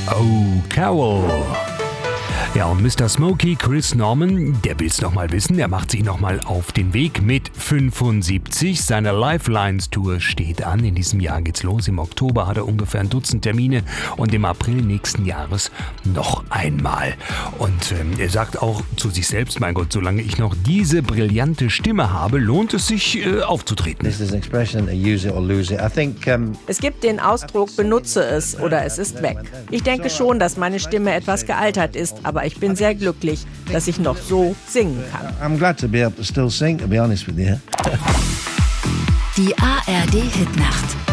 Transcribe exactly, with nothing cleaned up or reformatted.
Oh, Carol. Ja, und Mister Smokey, Chris Norman, der will's noch mal wissen. Er macht sich noch mal auf den Weg mit fünfundsiebzig. Seine Lifelines-Tour steht an. In diesem Jahr geht's los. Im Oktober hat er ungefähr ein Dutzend Termine und im April nächsten Jahres noch einmal. Und ähm, er sagt auch zu sich selbst, mein Gott, solange ich noch diese brillante Stimme habe, lohnt es sich äh, aufzutreten. Es gibt den Ausdruck, benutze es oder es ist weg. Ich denke schon, dass meine Stimme etwas gealtert ist, aber ich bin sehr glücklich, dass ich noch so singen kann. I'm glad to be able to still sing, to be honest with you. Die A R D Hitnacht.